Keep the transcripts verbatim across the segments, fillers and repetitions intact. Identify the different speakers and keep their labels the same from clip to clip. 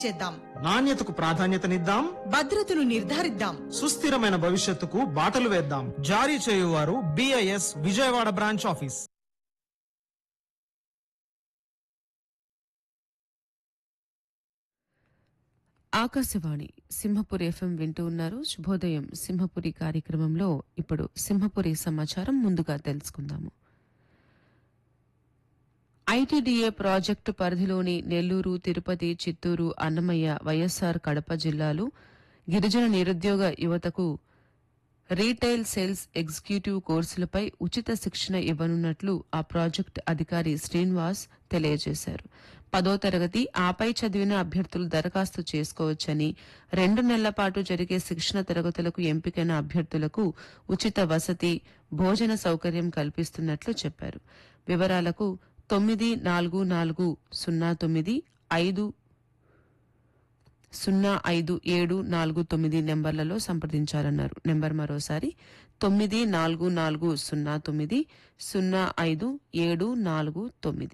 Speaker 1: చేద్దాం.
Speaker 2: నాణ్యతకు ప్రాధాన్యతనిద్దాం,
Speaker 1: భద్రతను నిర్ధారిద్దాం.
Speaker 2: సుస్థిరమైన భవిష్యత్తుకు బాటలు వేద్దాం. జారీ చేయువారు BIS Vijayawada branch office.
Speaker 3: Akashvani Simhapuri FM వింటూ ఉన్నారు. శుభోదయం సింహపురి కార్యక్రమంలో ఇప్పుడు సింహపురి సమాచారం ముందుగా తెలుసుకుందాము. ఐటీడీఏ ప్రాజెక్టు పరిధిలోని నెల్లూరు, తిరుపతి, చిత్తూరు, అన్నమయ్య, వైఎస్సార్ కడప జిల్లాలు గిరిజన నిరుద్యోగ యువతకు రీటైల్ సేల్స్ ఎగ్జిక్యూటివ్ కోర్సులపై ఉచిత శిక్షణ ఇవ్వనున్నట్లు ఆ ప్రాజెక్టు అధికారి శ్రీనివాస్ తెలియజేశారు. పదో తరగతి ఆపై చదివిన అభ్యర్థులు దరఖాస్తు చేసుకోవచ్చని, రెండు నెలల పాటు జరిగే శిక్షణ తరగతులకు ఎంపికైన అభ్యర్థులకు ఉచిత వసతి, భోజన సౌకర్యం కల్పిస్తున్నట్లు చెప్పారు. వివరాలకు తొమ్మిది నాలుగు నాలుగు సున్నా తొమ్మిది ఐదు సున్నా ఐదు ఏడు నాలుగు తొమ్మిది నెంబర్లలో సంప్రదించాలన్నారు. నెంబర్ మరోసారి తొమ్మిది నాలుగు నాలుగు సున్నా తొమ్మిది సున్నా ఐదు ఏడు నాలుగు తొమ్మిది.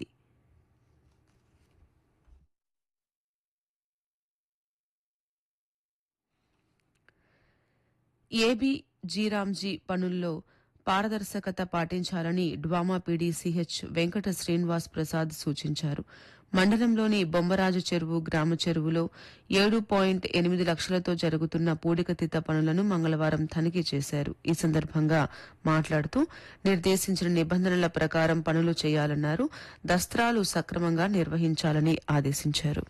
Speaker 3: ఏబీ జీరాంజీ పనుల్లో పారదర్శకత పాటించాలని డ్వామా పీడీసీహెచ్ వెంకట శ్రీనివాస్ ప్రసాద్ సూచించారు. మండలంలోని బొమ్మరాజు చెరువు, గ్రామ చెరువులో ఏడు పాయింట్ ఎనిమిది లక్షలతో జరుగుతున్న పూడికతీత పనులను మంగళవారం తనిఖీ చేశారు. ఈ సందర్భంగా మాట్లాడుతూ నిర్దేశించిన నిబంధనల ప్రకారం పనులు చేయాలన్నారు. దస్త్రాలు సక్రమంగా నిర్వహించాలని ఆదేశించారు.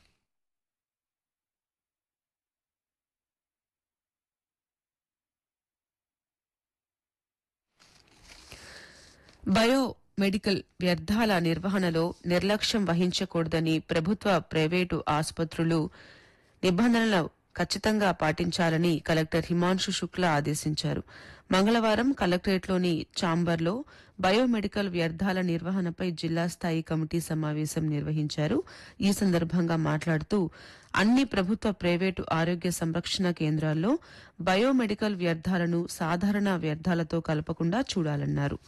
Speaker 3: బయో మెడికల్ వ్యర్థాల నిర్వహణలో నిర్లక్ష్యం వహించకూడదని ప్రభుత్వ, ప్రైవేటు ఆసుపత్రులు నిబంధనలు ఖచ్చితంగా పాటించాలని కలెక్టర్ హిమాంశు శుక్లా ఆదేశించారు. మంగళవారం కలెక్టరేట్లోని ఛాంబర్లో బయోమెడికల్ వ్యర్థాల నిర్వహణపై జిల్లా స్థాయి కమిటీ సమావేశం నిర్వహించారు. ఈ సందర్భంగా మాట్లాడుతూ అన్ని ప్రభుత్వ, ప్రైవేటు ఆరోగ్య సంరక్షణ కేంద్రాల్లో బయోమెడికల్ వ్యర్థాలను సాధారణ వ్యర్థాలతో కలపకుండా చూడాలన్నారు.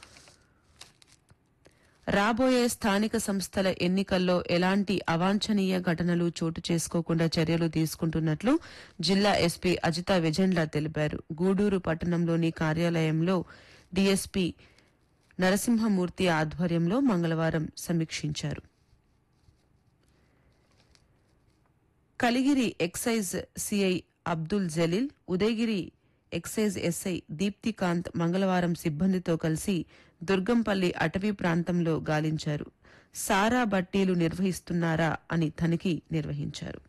Speaker 3: రాబోయే స్థానిక సంస్థల ఎన్నికల్లో ఎలాంటి అవాంఛనీయ ఘటనలు చోటు చేసుకోకుండా చర్యలు తీసుకుంటున్నట్లు జిల్లా ఎస్పీ అజితా విజెండ్ల తెలిపారు. గూడూరు పట్టణంలోని కార్యాలయంలో డీఎస్పీ నరసింహమూర్తి ఆధ్వర్యంలో మంగళవారం సమీక్షించారు. Kaligiri excise CI Abdul Jaleel, Udayagiri excise SI దీప్తికాంత్ మంగళవారం సిబ్బందితో కలిసి దుర్గంపల్లి అటవీ ప్రాంతంలో గాలించారు. సారా బట్టీలు నిర్వహిస్తున్నారా అని తనిఖీ నిర్వహించారు.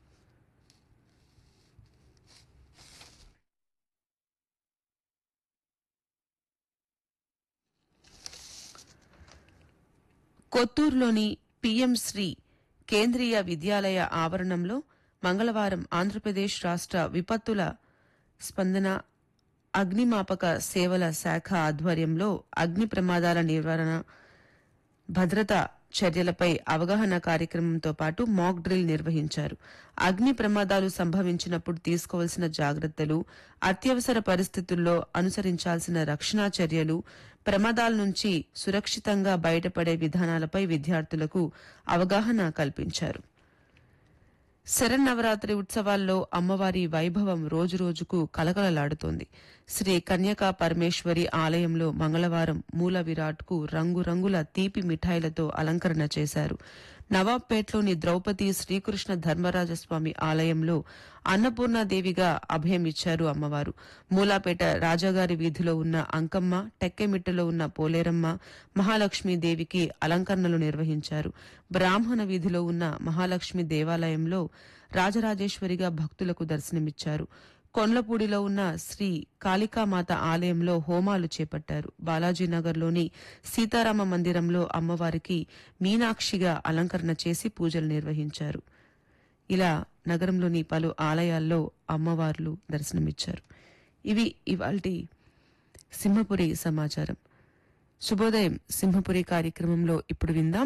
Speaker 3: కొత్తూరులోని పీఎం శ్రీ కేంద్రీయ విద్యాలయ ఆవరణంలో మంగళవారం ఆంధ్రప్రదేశ్ రాష్ట విపత్తుల స్పందన అగ్నిమాపక సేవల శాఖ ఆధ్వర్యంలో అగ్ని ప్రమాదాల నివారణ, భద్రతా చర్యలపై అవగాహన కార్యక్రమంతో పాటు మాక్ డ్రిల్ నిర్వహించారు. అగ్ని ప్రమాదాలు సంభవించినప్పుడు తీసుకోవాల్సిన జాగ్రత్తలు, అత్యవసర పరిస్థితుల్లో అనుసరించాల్సిన రక్షణా చర్యలు, ప్రమాదాల నుంచి సురక్షితంగా బయటపడే విధానాలపై విద్యార్థులకు అవగాహన కల్పించారు. శరన్నవరాత్రి ఉత్సవాల్లో అమ్మవారి వైభవం రోజురోజుకు కలకలలాడుతోంది. శ్రీ కన్యకా పరమేశ్వరి ఆలయంలో మంగళవారం మూల విరాట్కు రంగురంగుల తీపి మిఠాయిలతో అలంకరణ చేశారు. నవాబ్పేట్లోని ద్రౌపది శ్రీకృష్ణ ధర్మరాజస్వామి ఆలయంలో అన్నపూర్ణాదేవిగా అభయమిచ్చారు అమ్మవారు. మూలాపేట రాజాగారి వీధిలో ఉన్న అంకమ్మ, టెక్కెమిట్టలో ఉన్న పోలేరమ్మ, మహాలక్ష్మీదేవికి అలంకరణలు నిర్వహించారు. బ్రాహ్మణ వీధిలో ఉన్న మహాలక్ష్మి దేవాలయంలో రాజరాజేశ్వరిగా భక్తులకు దర్శనమిచ్చారు. కొండ్లపూడిలో ఉన్న శ్రీ కాళికామాత ఆలయంలో హోమాలు చేపట్టారు. బాలాజీనగర్లోని సీతారామ మందిరంలో అమ్మవారికి మీనాక్షిగా అలంకరణ చేసి పూజలు నిర్వహించారు. ఇలా నగరంలోని పలు ఆలయాల్లో అమ్మవార్లు దర్శనమిచ్చారు. ఇవి ఇవాల్టి సింహపురి సమాచారం. శుభోదయం సింహపురి కార్యక్రమంలో ఇప్పుడు విందాం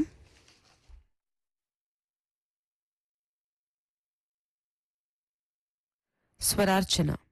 Speaker 3: స్వరార్చన.